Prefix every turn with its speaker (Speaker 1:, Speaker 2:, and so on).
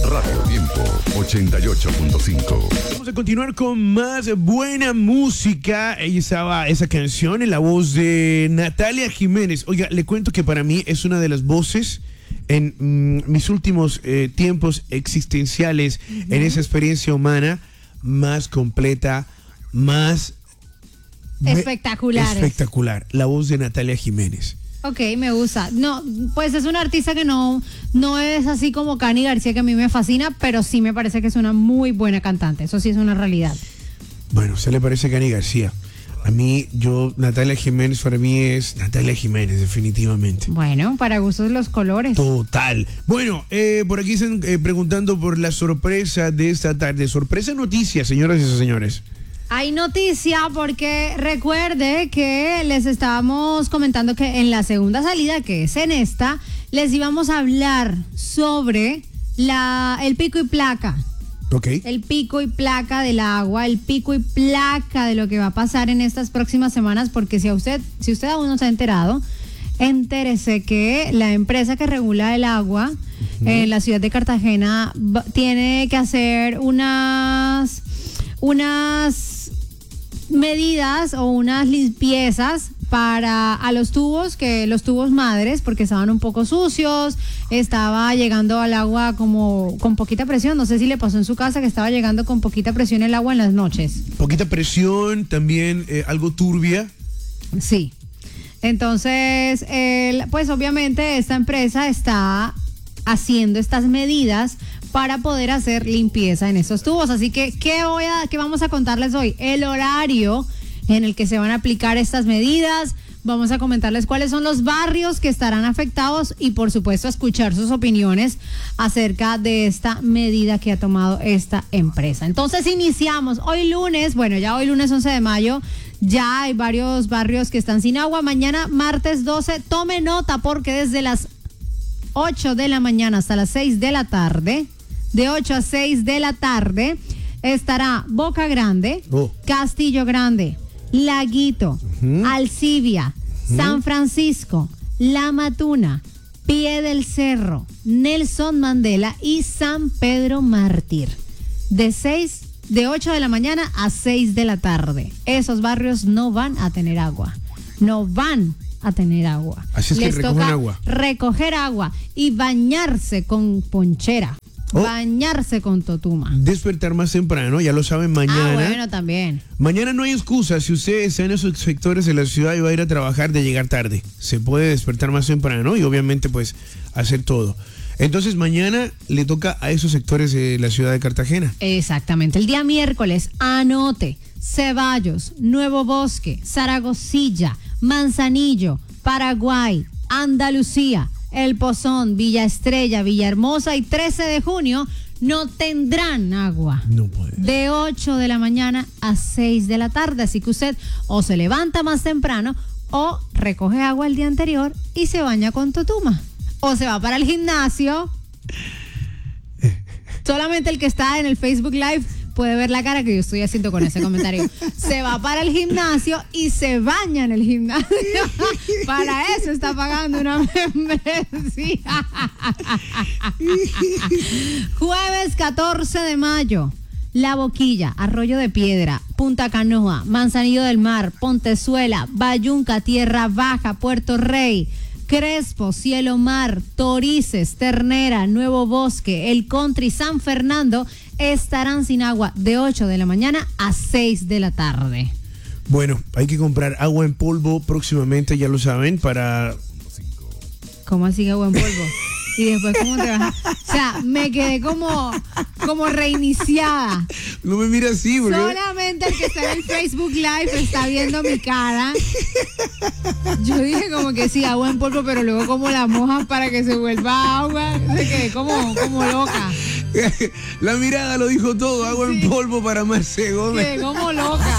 Speaker 1: Radio Tiempo 88.5.
Speaker 2: Vamos a continuar con más buena música. Ahí estaba esa canción en la voz de Natalia Jiménez. Oiga, le cuento que para mí es una de las voces en mis últimos tiempos existenciales, en esa experiencia humana más completa, más espectacular. La voz de Natalia Jiménez.
Speaker 3: Ok, me gusta. No, pues es un artista que no es así como Cani García, que a mí me fascina, pero sí me parece que es una muy buena cantante. Eso sí es una realidad.
Speaker 2: Bueno, ¿se le parece a Cani García? A mí, Natalia Jiménez para mí es Natalia Jiménez, definitivamente.
Speaker 3: Bueno, para gustos los colores.
Speaker 2: Total. Bueno, por aquí están preguntando por la sorpresa de esta tarde. Sorpresa noticia, señoras y señores.
Speaker 3: Hay noticia porque recuerde que les estábamos comentando que en la segunda salida, que es en esta, les íbamos a hablar sobre el pico y placa.
Speaker 2: Okay.
Speaker 3: El pico y placa del agua, el pico y placa de lo que va a pasar en estas próximas semanas, porque si usted aún no se ha enterado, entérese que la empresa que regula el agua en la ciudad de Cartagena tiene que hacer unas medidas o unas limpiezas a los tubos madres, porque estaban un poco sucios, estaba llegando al agua como con poquita presión. No sé si le pasó en su casa que estaba llegando con poquita presión el agua en las noches.
Speaker 2: Poquita presión, también algo turbia.
Speaker 3: Sí. Entonces, pues obviamente esta empresa está haciendo estas medidas para poder hacer limpieza en esos tubos. Así que, ¿qué vamos a contarles hoy? El horario en el que se van a aplicar estas medidas. Vamos a comentarles cuáles son los barrios que estarán afectados y, por supuesto, escuchar sus opiniones acerca de esta medida que ha tomado esta empresa. Entonces, iniciamos. Hoy lunes 11 de mayo, ya hay varios barrios que están sin agua. Mañana, martes 12, tome nota porque desde las 8 de la mañana hasta las 6 de la tarde, de 8 a 6 de la tarde, estará Boca Grande, Castillo Grande, Laguito, Alcibia, San Francisco, La Matuna, Pie del Cerro, Nelson Mandela y San Pedro Mártir. De 8 de la mañana a 6 de la tarde. Esos barrios no van a tener agua. No van a tener agua.
Speaker 2: Así es que
Speaker 3: recoger agua y bañarse con ponchera. Bañarse con totuma.
Speaker 2: Despertar más temprano, ya lo saben, mañana.
Speaker 3: Bueno, también.
Speaker 2: Mañana no hay excusa. Si usted está en esos sectores de la ciudad y va a ir a trabajar, de llegar tarde. Se puede despertar más temprano y obviamente pues hacer todo. Entonces mañana le toca a esos sectores de la ciudad de Cartagena.
Speaker 3: Exactamente. El día miércoles, anote: Ceballos, Nuevo Bosque, Zaragozilla, Manzanillo, Paraguay, Andalucía, El Pozón, Villa Estrella, Villahermosa y 13 de junio no tendrán agua.
Speaker 2: No puede.
Speaker 3: De 8 de la mañana a 6 de la tarde. Así que usted o se levanta más temprano o recoge agua el día anterior y se baña con totuma. O se va para el gimnasio. Solamente el que está en el Facebook Live puede ver la cara que yo estoy haciendo con ese comentario. Se va para el gimnasio y se baña en el gimnasio. Para eso está pagando una membresía. Jueves 14 de mayo. La Boquilla, Arroyo de Piedra, Punta Canoa, Manzanillo del Mar, Pontezuela, Bayunca, Tierra Baja, Puerto Rey, Crespo, Cielo Mar, Torices, Ternera, Nuevo Bosque, El Country, San Fernando estarán sin agua de 8 de la mañana a 6 de la tarde.
Speaker 2: Bueno, hay que comprar agua en polvo próximamente, ya lo saben, para...
Speaker 3: ¿Cómo así agua en polvo? Y después, ¿cómo te vas? O sea, me quedé como reiniciada.
Speaker 2: No me mira así, porque...
Speaker 3: Solamente el que está en el Facebook Live está viendo mi cara. Yo dije como que sí, agua en polvo, pero luego como la mojas para que se vuelva agua. Me quedé como loca.
Speaker 2: La mirada lo dijo todo, agua en polvo para Marce Gómez.
Speaker 3: Quedé como loca.